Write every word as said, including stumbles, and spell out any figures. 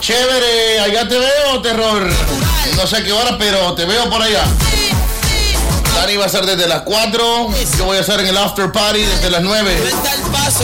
Chévere, allá te veo, terror. No sé a qué hora, pero te veo por allá. Dani va a ser desde las cuatro. Yo voy a estar en el after party desde las nueve.